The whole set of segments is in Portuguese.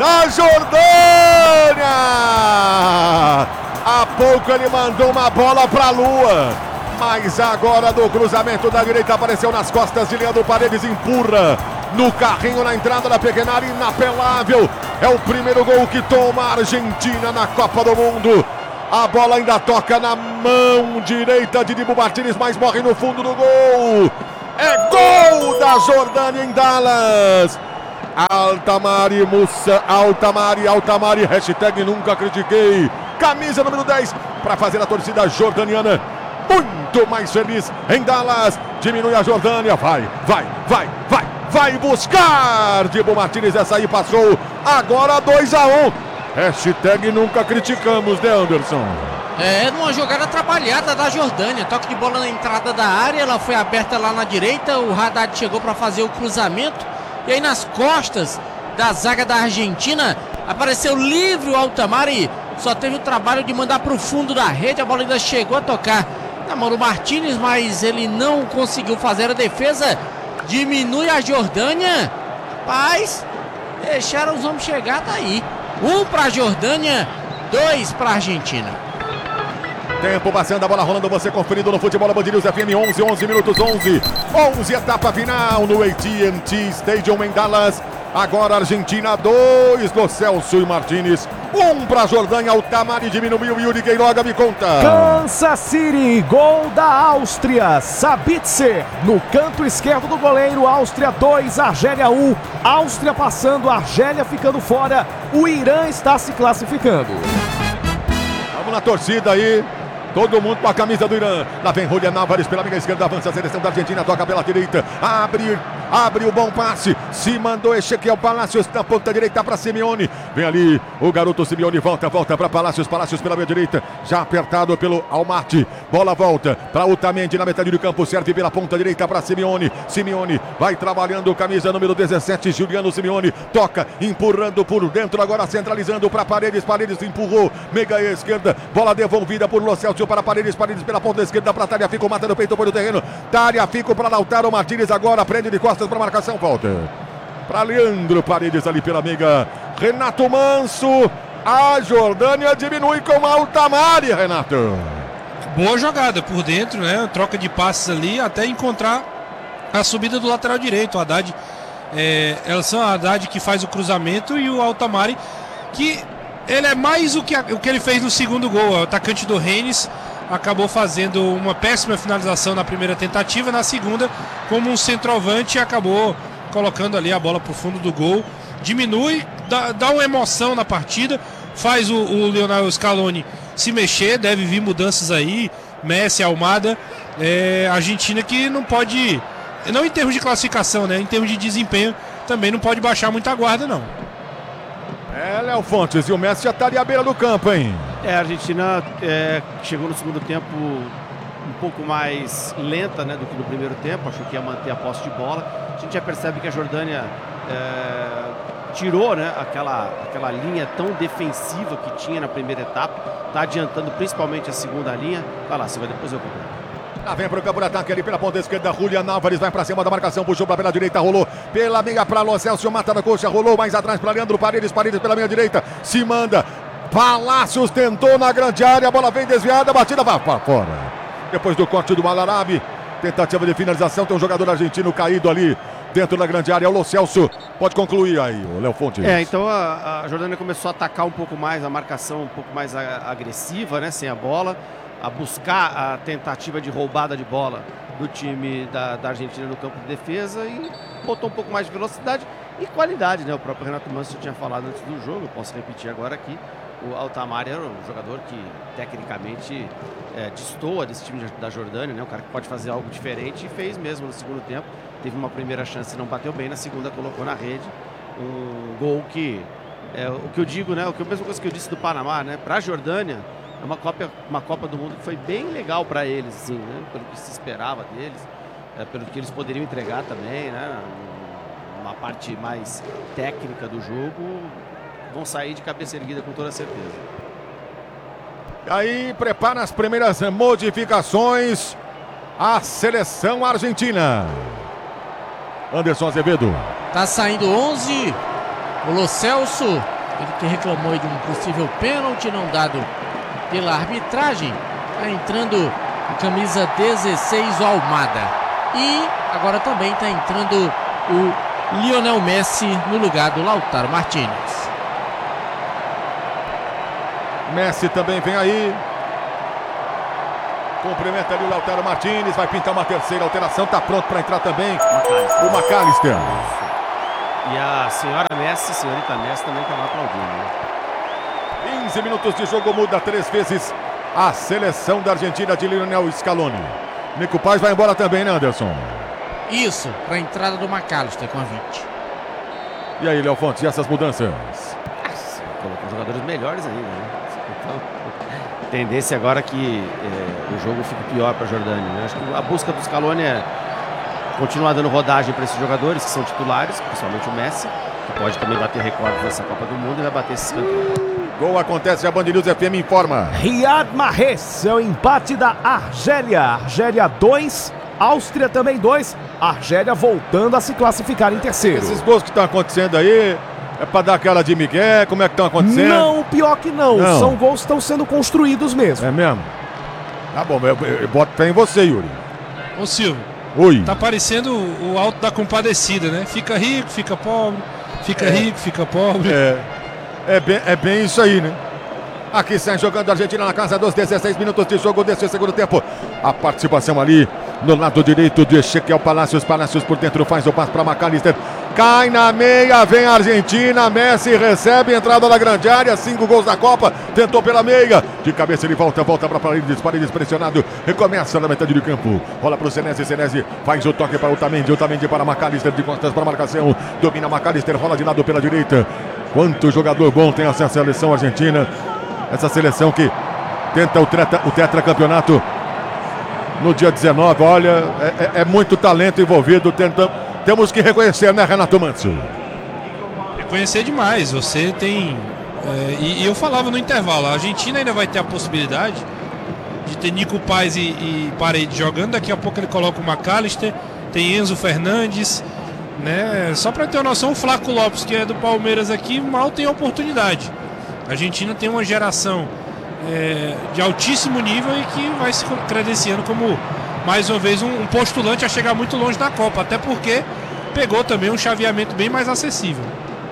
da Jordânia. Há pouco ele mandou uma bola para a lua, mas agora do cruzamento da direita apareceu nas costas de Leandro Paredes, empurra no carrinho na entrada da pequena área, inapelável. É o primeiro gol que toma a Argentina na Copa do Mundo. A bola ainda toca na mão direita de Dibu Martínez, mas morre no fundo do gol. É gol da Jordânia em Dallas. Altamari Musa, Altamari, hashtag nunca critiquei. Camisa número 10 para fazer a torcida jordaniana muito mais feliz em Dallas. Diminui a Jordânia, vai buscar Dibu Martínez, essa aí passou. Agora 2-1. Hashtag nunca criticamos, né, Anderson? É, numa jogada trabalhada da Jordânia. Toque de bola na entrada da área, ela foi aberta lá na direita. O Haddad chegou para fazer o cruzamento. E aí nas costas da zaga da Argentina apareceu livre o Altamari. Só teve o trabalho de mandar para o fundo da rede. A bola ainda chegou a tocar na mão do Martínez, mas ele não conseguiu fazer a defesa. Diminui a Jordânia. Rapaz, deixaram os homens chegar, tá aí. 1 para a Jordânia, 2 para a Argentina. Tempo passando, a bola rolando, você conferindo no Futebol Band News FM, 11 minutos, 11, etapa final no AT&T Stadium em Dallas. Agora Argentina 2, Lo Celso e Martínez, 1 para a Jordânia. Altamari diminuiu, Yuri Queiroga, me conta. Kansas City, gol da Áustria, Sabitzer no canto esquerdo do goleiro. Áustria 2, Argélia 1, Áustria passando, Argélia ficando fora, o Irã está se classificando. Vamos na torcida aí. Todo mundo com a camisa do Irã. Lá vem Julián Álvares pela meia esquerda, avança a seleção da Argentina, toca pela direita, abre o bom passe, se mandou Ezequiel Palacios na ponta direita para Simeone. Vem ali o garoto Simeone, volta para Palacios pela meia direita, já apertado pelo Almaty. Bola volta para Otamendi na metade do campo, serve pela ponta direita para Simeone. Simeone vai trabalhando, camisa número 17, Juliano Simeone, toca, empurrando por dentro, agora centralizando para Paredes empurrou, meia esquerda, bola devolvida por Lo Celso para Paredes pela ponta esquerda para Tagliafico, mata no peito, põe no terreno, Tagliafico para Lautaro Martínez, agora prende de costas para marcação, volta para Leandro Paredes ali pela meiga, Renato Manso. A Jordânia diminui com Altamari, Renato. Boa jogada por dentro, né? Troca de passes ali até encontrar a subida do lateral direito. O Haddad, elas são a Haddad que faz o cruzamento e o Altamari que ele é mais o que ele fez no segundo gol. O atacante do Rennes acabou fazendo uma péssima finalização na primeira tentativa, na segunda, como um centroavante, acabou colocando ali a bola para o fundo do gol. Diminui, dá uma emoção na partida, faz o Lionel Scaloni se mexer, deve vir mudanças aí, Messi, Almada, a Argentina que não pode, não em termos de classificação, né, em termos de desempenho, também não pode baixar muita guarda, não. Léo Fontes, e o Messi já está ali à beira do campo, hein? A Argentina chegou no segundo tempo um pouco mais lenta, né, do que no primeiro tempo, achou que ia manter a posse de bola. A gente já percebe que a Jordânia tirou, né, aquela linha tão defensiva que tinha na primeira etapa, está adiantando principalmente a segunda linha. Vai lá, Silva, depois eu compro. Lá vem pro campo de ataque ali pela ponta esquerda, Julián Álvares vai pra cima da marcação, puxou pela direita, rolou pela meia pra Lo Celso, mata na coxa, rolou mais atrás pra Leandro Paredes pela meia direita, se manda, Palacios tentou na grande área, a bola vem desviada, batida vai para fora. Depois do corte do Al-Arabi, tentativa de finalização, tem um jogador argentino caído ali dentro da grande área, o Lo Celso pode concluir aí, o Léo Fontes. Então a Jordânia começou a atacar um pouco mais, a marcação um pouco mais agressiva, né, sem a bola, a buscar a tentativa de roubada de bola do time da Argentina no campo de defesa e botou um pouco mais de velocidade e qualidade, né? O próprio Renato Manso tinha falado antes do jogo, eu posso repetir agora aqui, o Altamari era um jogador que tecnicamente destoa desse time da Jordânia, né? Um cara que pode fazer algo diferente e fez mesmo no segundo tempo. Teve uma primeira chance e não bateu bem, na segunda colocou na rede um gol que o que eu digo, né? A mesma coisa que eu disse do Panamá, né? Para a Jordânia é uma Copa do Mundo que foi bem legal para eles, assim, né? Pelo que se esperava deles, pelo que eles poderiam entregar também, né? Uma parte mais técnica do jogo, vão sair de cabeça erguida com toda certeza. Aí prepara as primeiras modificações a seleção argentina. Anderson Azevedo. Tá saindo 11, o Lo Celso Ele que reclamou aí de um possível pênalti não dado pela arbitragem. Está entrando o camisa 16, o Almada. E agora também está entrando o Lionel Messi no lugar do Lautaro Martínez. Messi também vem aí. Cumprimenta ali o Lautaro Martínez. Vai pintar uma terceira alteração. Está pronto para entrar também o McAllister. E a senhora Messi, senhorita Messi também está lá aplaudindo, né? 15 minutos de jogo, muda 3 vezes a seleção da Argentina de Lionel Scaloni. Nico Paz vai embora também, né, Anderson? Isso, para a entrada do McAllister com a 20. E aí, Léo Fontes, e essas mudanças? Colocou jogadores melhores ainda, né? Então, tendência agora é que o jogo fique pior para a Jordânia, né? Acho que a busca do Scaloni é continuar dando rodagem para esses jogadores que são titulares, principalmente o Messi, que pode também bater recordes nessa Copa do Mundo e vai bater esses campeões. Gol acontece, a Band News FM informa. Riyad Mahrez é o empate da Argélia. Argélia 2, Áustria também 2. Argélia voltando a se classificar em terceiro. Esses gols que estão acontecendo aí, é para dar aquela de Miguel, como é que estão acontecendo? Não, pior que não. São gols que estão sendo construídos mesmo. É mesmo? Tá bom, eu boto fé em você, Yuri. Ô Silvio, Oi. tá parecendo o Alto da Compadecida, né? Fica rico, fica pobre, fica rico, fica pobre. É bem isso aí, né? Aqui sai jogando a Argentina na casa dos 16 minutos de jogo desse segundo tempo. A participação ali no lado direito de Ezequiel Palacios. Palacios por dentro faz o passe para McAllister. Cai na meia, vem a Argentina. Messi recebe, entrada na grande área. 5 gols da Copa. Tentou pela meia. De cabeça ele volta para Paredes pressionado. Recomeça na metade do campo. Rola para o Senesi. Senesi faz o toque para o Otamendi. Otamendi para McAllister de costas para a marcação. Domina McAllister, rola de lado pela direita. Quanto jogador bom tem essa seleção argentina. Essa seleção que tenta o tetracampeonato no dia 19. Olha, é muito talento envolvido. Temos que reconhecer, né, Renato Manso? Reconhecer demais. Você tem... e eu falava no intervalo, a Argentina ainda vai ter a possibilidade de ter Nico Paz e Paredes jogando. Daqui a pouco ele coloca o McAllister. Tem Enzo Fernandes, né? Só para ter uma noção, o Flaco Lopes, que é do Palmeiras aqui, mal tem oportunidade. A Argentina tem uma geração de altíssimo nível e que vai se credenciando como, mais uma vez, um postulante a chegar muito longe da Copa. Até porque pegou também um chaveamento bem mais acessível.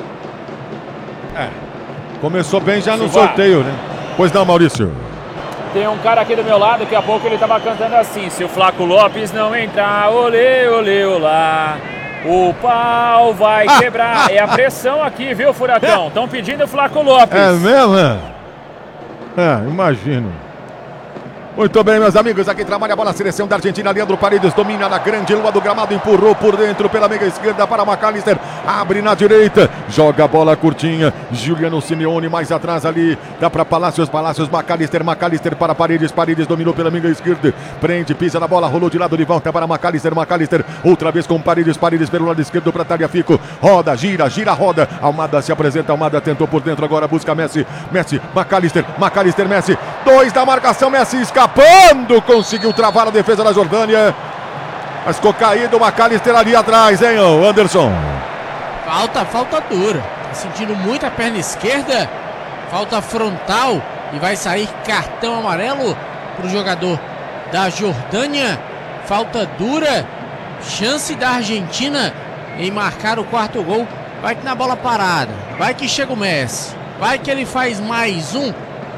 Começou bem já no sorteio, né? Pois não, Maurício. Tem um cara aqui do meu lado, daqui a pouco ele tava cantando assim: se o Flaco Lopes não entrar, olê, olê, olá, o pau vai quebrar. É a pressão aqui, viu, Furacão? Estão pedindo o Flaco Lopes. É mesmo, imagino. Muito bem, meus amigos, aqui trabalha a bola, a seleção da Argentina. Leandro Paredes domina na grande lua do gramado, empurrou por dentro pela meia esquerda para McAllister, abre na direita, joga a bola curtinha, Juliano Simeone mais atrás ali, dá para Palacios, McAllister para Paredes, Paredes dominou pela meia esquerda, prende, pisa na bola, rolou de lado de volta para McAllister, outra vez com Paredes pelo lado esquerdo para Tagliafico, roda, gira, roda, Almada se apresenta, Almada tentou por dentro, agora busca Messi, McAllister, Messi, 2 da marcação, Messi escapando, conseguiu travar a defesa da Jordânia, mas ficou caído o McAllister ali atrás, hein, Anderson? Falta dura, tá sentindo muito a perna esquerda, falta frontal e vai sair cartão amarelo para o jogador da Jordânia, falta dura, chance da Argentina em marcar o 4º gol, vai que na bola parada, vai que chega o Messi, vai que ele faz mais um.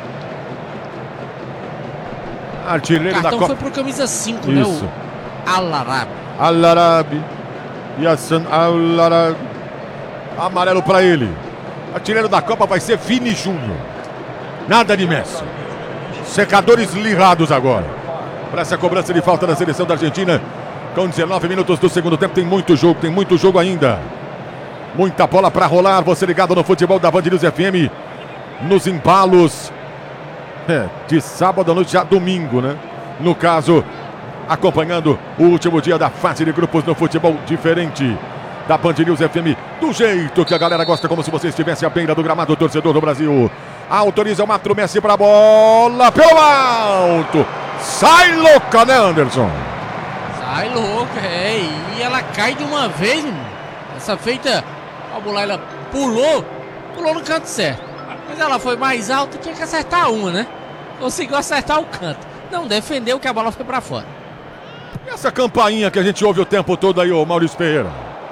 Artilheiro o cartão da Copa. foi pro camisa 5, isso, né? O Al-Arabi. Al-Arabi. Amarelo para ele. Artilheiro da Copa vai ser Vini Júnior. Nada de Messi. Secadores lirados agora. Para essa cobrança de falta da seleção da Argentina. Com 19 minutos do segundo tempo. Tem muito jogo ainda. Muita bola para rolar. Você ligado no futebol da Band News FM. Nos embalos. De sábado à noite, já domingo, né? No caso, acompanhando o último dia da fase de grupos no futebol diferente da Band News FM, do jeito que a galera gosta, como se você estivesse à beira do gramado, torcedor do Brasil. Autoriza o Matro Messi para a bola, pelo alto. Sai louca, né, Anderson? Sai louca, e ela cai de uma vez, irmão. Essa feita, a bola ela pulou pulou no canto certo. Mas ela foi mais alta, tinha que acertar uma, né? Conseguiu acertar o canto. Não defendeu que a bola foi pra fora. E essa campainha que a gente ouve o tempo todo aí, ô Maurício Ferreira?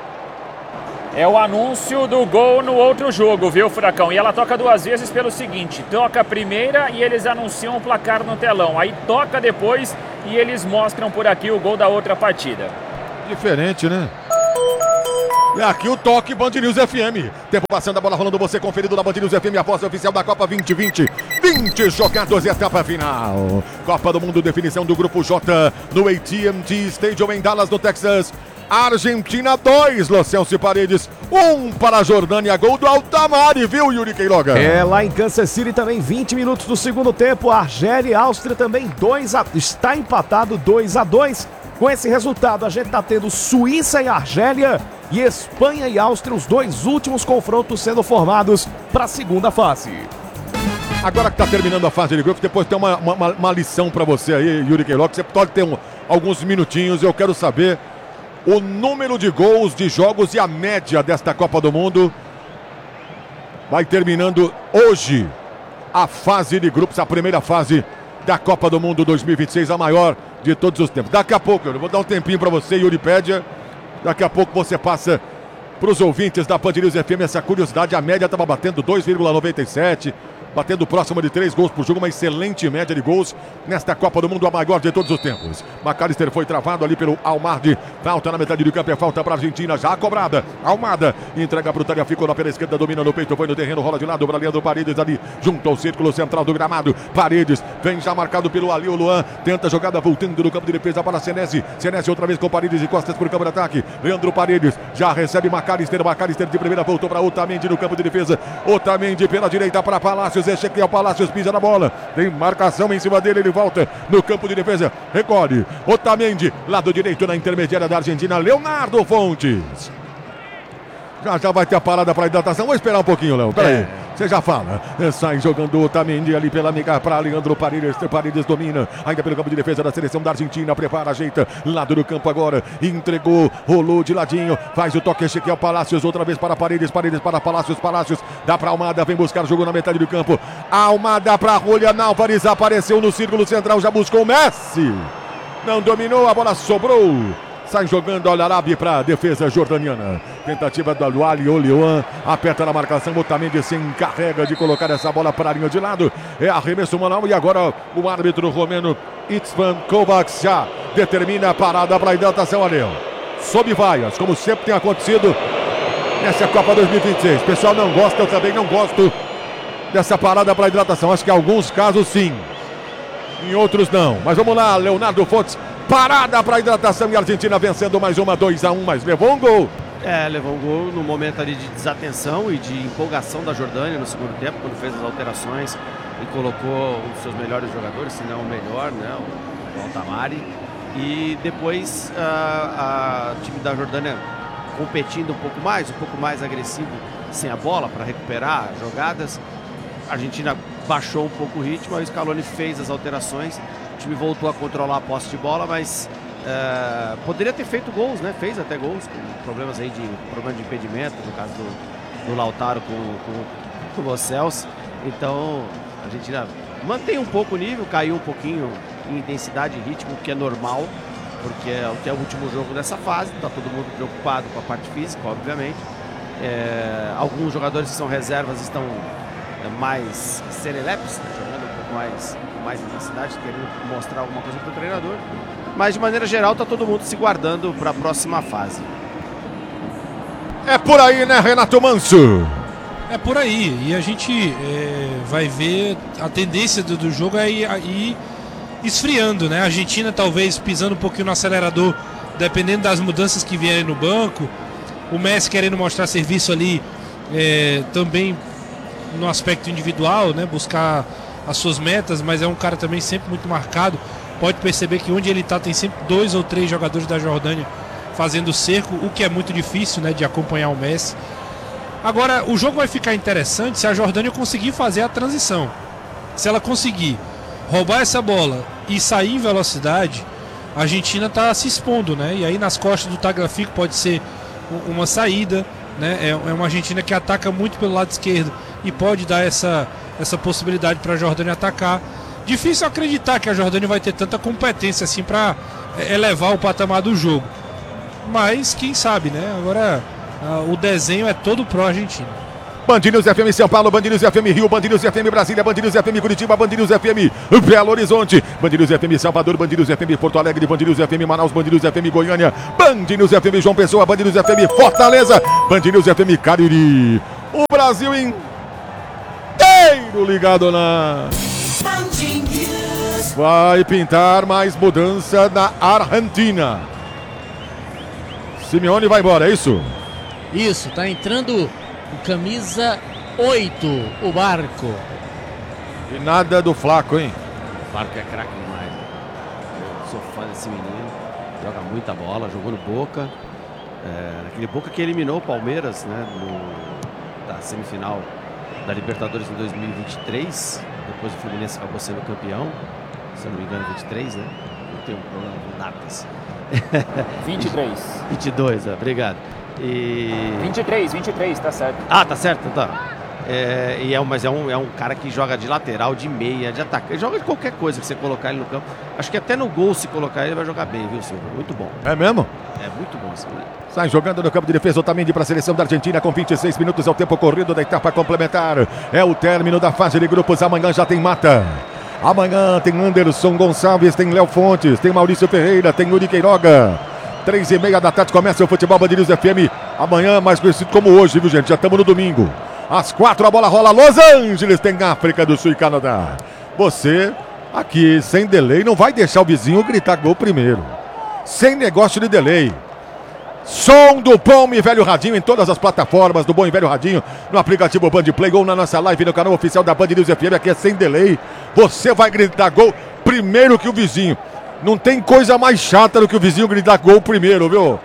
É o anúncio do gol no outro jogo, viu, Furacão? E ela toca 2 vezes pelo seguinte: toca a primeira e eles anunciam o placar no telão. Aí toca depois e eles mostram por aqui o gol da outra partida. Diferente, né? E aqui o toque Band News FM. Tempo passando, a bola rolando, você conferido na Band News FM, a voz oficial da Copa 2020. 20 jogados, etapa final. Copa do Mundo, definição do Grupo J no AT&T Stadium em Dallas, no Texas. Argentina 2, Locelso Paredes 1 para a Jordânia, gol do Altamari, viu, Yuri Queiroga? Lá em Kansas City também 20 minutos do segundo tempo, Argélia e Áustria também está empatado 2-2. Com esse resultado a gente está tendo Suíça e Argélia e Espanha e Áustria, os 2 últimos confrontos sendo formados para a segunda fase. Agora que está terminando a fase de grupos, depois tem uma lição para você aí, Yuri Queiroga, você pode ter alguns minutinhos, eu quero saber o número de gols, de jogos e a média desta Copa do Mundo. Vai terminando hoje a fase de grupos, a primeira fase da Copa do Mundo 2026, a maior de todos os tempos. Daqui a pouco, eu vou dar um tempinho para você, Yuripédia. Daqui a pouco você passa para os ouvintes da Band News FM essa curiosidade. A média estava batendo 2,97. Batendo próximo de 3 gols por jogo, uma excelente média de gols nesta Copa do Mundo, a maior de todos os tempos. McAllister foi travado ali pelo Almardi. Falta na metade do campo, é falta para a Argentina, já cobrada. Almada entrega para o Tagliafico na pela esquerda, domina no peito, foi no terreno, rola de lado para Leandro Paredes ali, junto ao círculo central do gramado. Paredes vem já marcado pelo Alio Luan, tenta a jogada voltando no campo de defesa para Senesi. Senesi outra vez com Paredes e costas para o campo de ataque. Leandro Paredes já recebe McAllister. McAllister de primeira voltou para Otamendi no campo de defesa. Otamendi pela direita para Palácios. Ezequiel Palácios pisa na bola, tem marcação em cima dele, ele volta no campo de defesa, recolhe Otamendi, lado direito na intermediária da Argentina, Leonardo Fontes. Já vai ter a parada para hidratação. Vou esperar um pouquinho, Léo. Peraí. Você já fala. Sai jogando o Otamendi ali pela amiga para Leandro Paredes. Paredes domina. Ainda pelo campo de defesa da seleção da Argentina. Prepara, ajeita. Lado do campo agora. Entregou. Rolou de ladinho. Faz o toque. Ezequiel Palácios. Outra vez para Paredes. Paredes para Palácios. Palácios dá para Almada. Vem buscar o jogo na metade do campo. Almada para Julián Álvares. Apareceu no círculo central. Já buscou o Messi. Não dominou. A bola sobrou. Sai jogando o Al-Arabi para a defesa jordaniana. Tentativa do Ali Luan. Aperta na marcação. Otamendi se encarrega de colocar essa bola para a linha de lado. É arremesso manual. E agora o árbitro romeno Itzvan Kovacs já determina a parada para a hidratação ali. Sob vaias, como sempre tem acontecido nessa Copa 2026. O pessoal não gosta, eu também não gosto dessa parada para a hidratação. Acho que em alguns casos sim. Em outros não. Mas vamos lá, Leonardo Fontes. Parada para a hidratação e a Argentina vencendo mais uma 2-1, mas levou um gol. Levou um gol no momento ali de desatenção e de empolgação da Jordânia no segundo tempo, quando fez as alterações e colocou um dos seus melhores jogadores, se não o melhor, né, o Altamari. E depois o time da Jordânia competindo um pouco mais agressivo sem a bola para recuperar jogadas. A Argentina baixou um pouco o ritmo, aí o Scaloni fez as alterações. O time voltou a controlar a posse de bola, mas poderia ter feito gols, né? Fez até gols, com problemas aí problema de impedimento, no caso do Lautaro com o Lo Celso. Então a Argentina mantém um pouco o nível, caiu um pouquinho em intensidade e ritmo, que é normal, porque é o último jogo dessa fase, está todo mundo preocupado com a parte física, obviamente. Alguns jogadores que são reservas estão mais serelepes, né? Jogando um pouco mais intensidade, querendo mostrar alguma coisa para o treinador. Mas de maneira geral está todo mundo se guardando para a próxima fase. É por aí, né, Renato Manso? É por aí. E a gente vai ver a tendência do jogo é ir esfriando, né? A Argentina talvez pisando um pouquinho no acelerador, dependendo das mudanças que vierem no banco. O Messi querendo mostrar serviço ali também no aspecto individual, né? Buscar as suas metas, mas é um cara também sempre muito marcado. Pode perceber que onde ele está tem sempre 2 ou 3 jogadores da Jordânia fazendo cerco, o que é muito difícil, né, de acompanhar o Messi. Agora, o jogo vai ficar interessante se a Jordânia conseguir fazer a transição. Se ela conseguir roubar essa bola e sair em velocidade, a Argentina está se expondo, né? E aí nas costas do Tagliafico pode ser uma saída, né? É uma Argentina que ataca muito pelo lado esquerdo e pode dar essa possibilidade para a Jordânia atacar. Difícil acreditar que a Jordânia vai ter tanta competência assim para elevar o patamar do jogo. Mas quem sabe, né? Agora o desenho é todo pró-Argentina. Band News FM São Paulo, Band News FM Rio, Band News FM Brasília, Band News FM Curitiba, Band News FM Belo Horizonte, Band News FM Salvador, Band News FM Porto Alegre, Band News FM Manaus, Band News FM Goiânia, Band News FM João Pessoa, Band News FM Fortaleza, Band News FM Cariri. O Brasil inteiro ligado na... Vai pintar mais mudança na Argentina. Simeone vai embora, é isso? Isso, tá entrando o camisa 8, o Barco. E nada do Flaco, hein? O Barco é craque demais. Eu sou fã desse menino. Joga muita bola, jogou no Boca. Aquele Boca que eliminou o Palmeiras, né? Da semifinal da Libertadores em 2023. Depois o Fluminense acabou sendo campeão. Se eu não me engano, 23, né? Não tem um problema com datas. 23. 22, obrigado. 23, tá certo. Ah, tá certo, tá. Mas é um cara que joga de lateral, de meia, de ataque. Ele joga de qualquer coisa que você colocar ele no campo. Acho que até no gol, se colocar ele, vai jogar bem, viu, Silvio? Muito bom. É mesmo? É muito bom esse menino. Sai jogando no campo de defesa Otamendi para a seleção da Argentina com 26 minutos. É o tempo corrido da etapa complementar. É o término da fase de grupos. Amanhã já tem mata. Amanhã tem Anderson Gonçalves, tem Léo Fontes, tem Maurício Ferreira, tem Yuri Queiroga. 3h30 da tarde começa o Futebol Band News FM. Amanhã, mais conhecido como hoje, viu, gente? Já estamos no domingo. Às 4 a bola rola. Los Angeles tem África do Sul e Canadá. Você, aqui, sem delay, não vai deixar o vizinho gritar gol primeiro. Sem negócio de delay. Som do Bom e Velho Radinho em todas as plataformas do Bom e Velho Radinho, no aplicativo Band Play ou na nossa live no canal oficial da Band News FM. Aqui é sem delay. Você vai gritar gol primeiro que o vizinho. Não tem coisa mais chata do que o vizinho gritar gol primeiro, viu?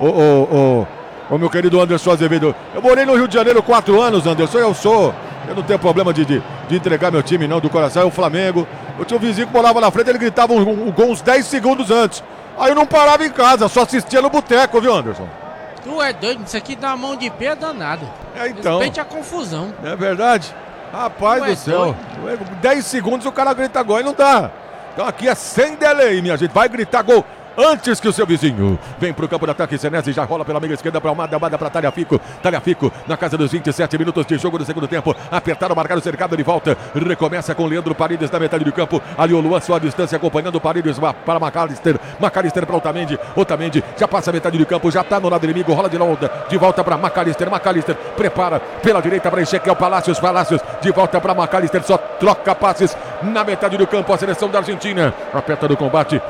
Ô, meu querido Anderson Azevedo. Eu morei no Rio de Janeiro 4 anos, Anderson. Eu não tenho problema de entregar meu time, não, do coração. É o Flamengo. Eu tinha um vizinho que morava na frente, ele gritava o gol uns 10 segundos antes. Aí eu não parava em casa, só assistia no boteco, viu, Anderson? Tu é doido, isso aqui dá uma mão de pé danado. Então. Respeite a confusão. É verdade? Rapaz do céu. Doido. 10 segundos o cara grita gol e não dá. Então aqui é sem delay, minha gente. Vai gritar gol antes que o seu vizinho. Vem pro campo de ataque, Senesi já rola pela meia esquerda para Almada para Tagliafico. Tagliafico na casa dos 27 minutos de jogo do segundo tempo. Apertaram, marcaram, cercado de volta. Recomeça com Leandro Paredes na metade do campo. Ali o Luan, sua distância, acompanhando o Paredes para McAllister. McAllister para Otamendi. Otamendi já passa a metade do campo, já tá no lado inimigo. Rola de volta para McAllister. McAllister prepara pela direita para Ezequiel Palacios. Palacios de volta para McAllister. Só troca passes na metade do campo. A seleção da Argentina aperta no combate.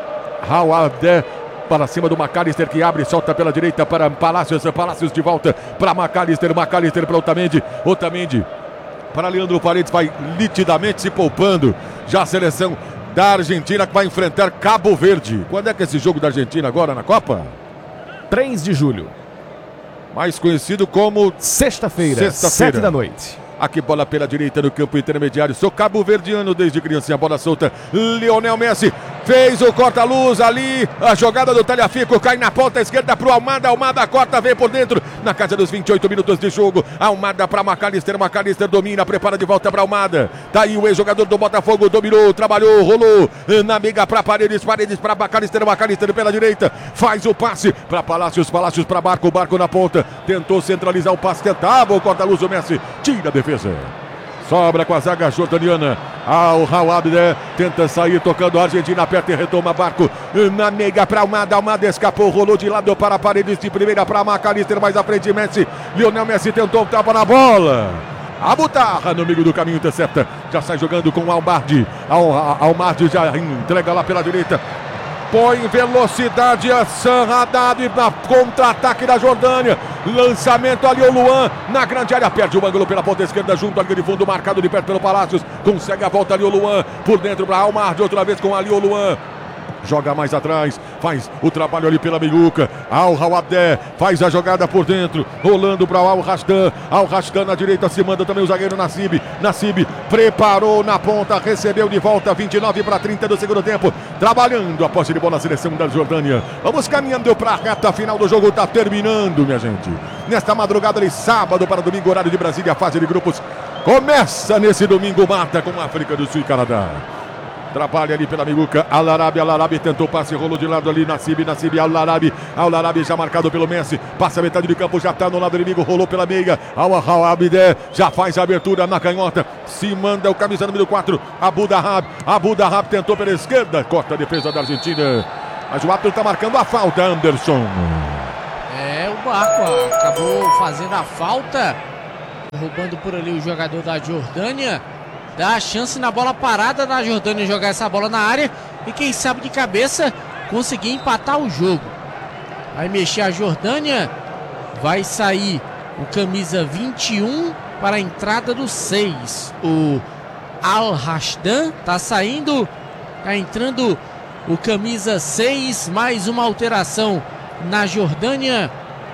Howard para cima do McAllister, que abre e solta pela direita para Palacios. Palacios de volta para McAllister. McAllister para Otamendi. Otamendi para Leandro Paredes. Vai nitidamente se poupando. Já a seleção da Argentina que vai enfrentar Cabo Verde. Quando é que é esse jogo da Argentina agora na Copa? 3 de julho. Mais conhecido como Sexta-feira, 7 da noite. Aqui bola pela direita no campo intermediário. Sou cabo-verdiano desde criança. Bola solta. Lionel Messi fez o corta-luz ali. A jogada do Tagliafico cai na ponta esquerda pro Almada. Almada corta, vem por dentro. Na casa dos 28 minutos de jogo. Almada para McAllister. McAllister domina, prepara de volta para Almada. Tá aí o ex-jogador do Botafogo. Dominou, trabalhou, rolou. Na amiga para Paredes. Paredes para McAllister. McAllister pela direita. Faz o passe para Palacios. Palacios para Barco. Barco na ponta. Tentou centralizar o passe. Tentava o corta-luz. O Messi tira a defesa. Sobra com a zaga jordaniana. O Hawabné tenta sair tocando. A Argentina aperta e retoma. Barco na meiga para Almada. Almada escapou, rolou de lado para Paredes. De primeira para McAllister. Mais à frente Messi. Lionel Messi tentou, tapa na bola. A Butarra no meio do caminho intercepta. Já sai jogando com o Almardi. Almardi já entrega lá pela direita. Põe velocidade a San Haddad na contra-ataque da Jordânia. Lançamento ali o Luan na grande área. Perde o ângulo pela ponta esquerda junto à linha de fundo. Marcado de perto pelo Palacios. Consegue a volta ali o Luan. Por dentro para Almardi. Outra vez com ali o Luan. joga mais atrás, faz o trabalho ali pela meiuca. Al-Hawadé faz a jogada por dentro, rolando para o Al-Rasdan. Al-Rasdan na direita, se manda também o zagueiro Nassib. Nassib preparou na ponta, recebeu de volta, 29-30 do segundo tempo. Trabalhando a posse de bola na seleção da Jordânia. Vamos caminhando para a reta final do jogo, tá terminando, minha gente. Nesta madrugada de sábado para domingo, horário de Brasília, a fase de grupos começa nesse domingo, mata com a África do Sul e Canadá. Trabalha ali pela meiuca, Al-Arabi tentou passe, rolou de lado ali, Nassib, Al-Arabi já marcado pelo Messi, passa a metade do campo, já tá no lado inimigo, rolou pela meia, Al-Hawadé já faz a abertura na canhota, se manda o camisa número 4, Abu Dahab tentou pela esquerda, corta a defesa da Argentina, mas o árbitro tá marcando a falta, Anderson. O Barco acabou fazendo a falta, roubando por ali o jogador da Jordânia. Dá a chance na bola parada da Jordânia jogar essa bola na área e quem sabe de cabeça conseguir empatar o jogo. Vai mexer a Jordânia, vai sair o camisa 21 para a entrada do 6. O Al-Rasdan tá saindo, tá entrando o camisa 6, mais uma alteração na Jordânia.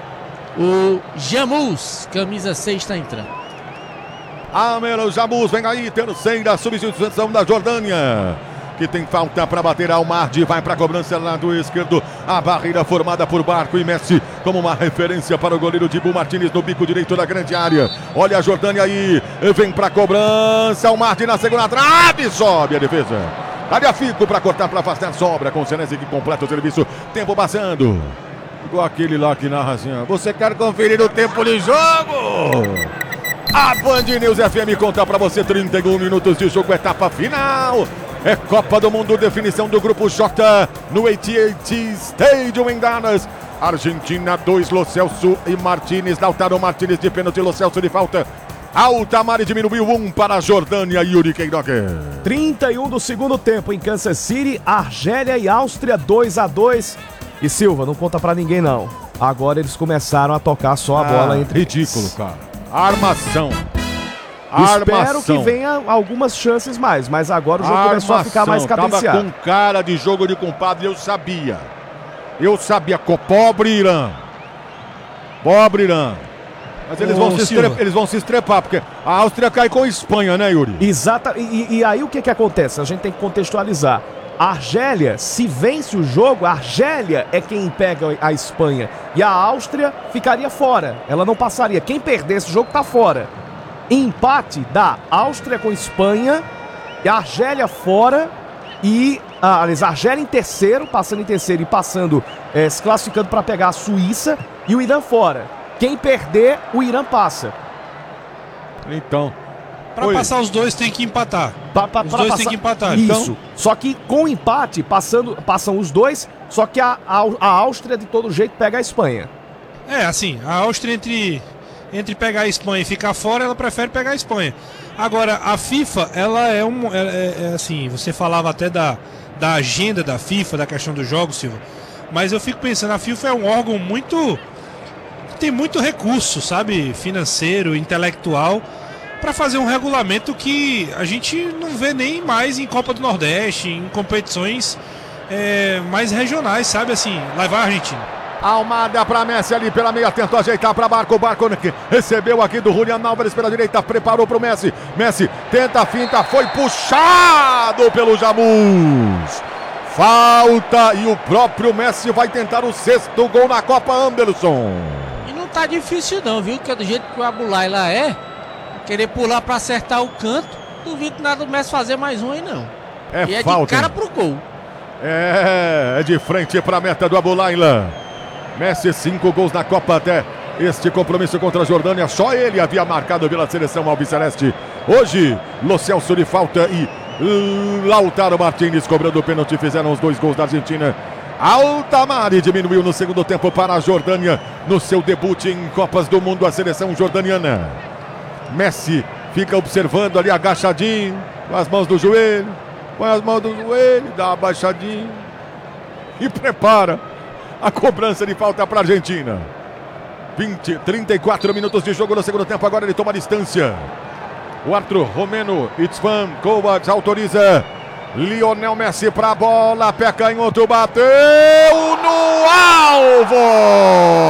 O Jamuz, camisa 6, está entrando. Amelo Jamuz, vem aí, terceira substituição da Jordânia, que tem falta para bater. Almardi vai para a cobrança lado esquerdo, a barreira formada por Barco e Messi como uma referência para o goleiro Dibu Martínez no bico direito da grande área. Olha a Jordânia aí, vem para a cobrança, Almardi na segunda trave, sobe a defesa. Área Fico para cortar, para afastar, sobra com o Senesi que completa o serviço, tempo passando. Igual aquele lá que narra assim, você quer conferir o tempo de jogo? A Band News FM conta pra você 31 minutos de jogo, etapa final. É Copa do Mundo, definição do grupo J no AT&T Stadium em Dallas. Argentina 2, Lo Celso e Martínez. Lautaro Martínez de pênalti, Lo Celso de falta. Altamari diminuiu 1 para a Jordânia, Yuri Queiroga. 31 do segundo tempo em Kansas City, Argélia e Áustria 2-2. E Silva, não conta pra ninguém não. Agora eles começaram a tocar só a bola entre ridículo, eles. Cara. Armação. Espero que venha algumas chances mais, mas agora o jogo começou a ficar mais cadenciado. Tava com cara de jogo de compadre, eu sabia. Pobre Irã. Mas eles vão se estrepar, porque a Áustria cai com a Espanha, né, Yuri? Exato. E aí o que acontece? A gente tem que contextualizar. A Argélia, se vence o jogo, a Argélia é quem pega a Espanha. E a Áustria ficaria fora. Ela não passaria. Quem perder esse jogo tá fora. Empate da Áustria com Espanha, e a Argélia fora e a Argélia em terceiro, passando em terceiro e passando, se classificando para pegar a Suíça, e o Irã fora. Quem perder, o Irã passa. Então, para passar os dois tem que empatar. Os dois tem que empatar. Isso. Então, só que com empate, passam os dois, só que a Áustria de todo jeito pega a Espanha. Assim, a Áustria entre pegar a Espanha e ficar fora, ela prefere pegar a Espanha. Agora, a FIFA, ela é assim, você falava até da agenda da FIFA, da questão dos jogos, Silva, mas eu fico pensando, a FIFA é um órgão tem muito recurso, sabe, financeiro, intelectual, para fazer um regulamento que a gente não vê nem mais em Copa do Nordeste, em competições mais regionais, sabe, assim, lá vai a Argentina. Almada para Messi ali pela meia, tentou ajeitar para Barco recebeu aqui do Julián Álvares pela direita, preparou para o Messi, tenta a finta, foi puxado pelo Jamuz, falta, e o próprio Messi vai tentar o 6º gol na Copa, Anderson. E não tá difícil não, viu, que é do jeito que o Abulai lá querer pular para acertar o canto, duvido nada do Messi fazer mais um aí não. E falta, de cara pro gol. É de frente para a meta do Abulaila. Messi, 5 gols na Copa até este compromisso contra a Jordânia. Só ele havia marcado pela seleção alviceleste. Hoje, Lo Celso de falta e Lautaro Martínez cobrando o pênalti. Fizeram os 2 gols da Argentina. Altamari diminuiu no segundo tempo para a Jordânia. No seu debut em Copas do Mundo, a seleção jordaniana. Messi fica observando ali agachadinho, com as mãos do joelho. Dá uma abaixadinha e prepara a cobrança de falta para a Argentina. 34 minutos de jogo no segundo tempo. Agora ele toma distância. O árbitro romeno Itzvan Kovacs autoriza Lionel Messi pra bola, pé canhoto, bateu no alvo!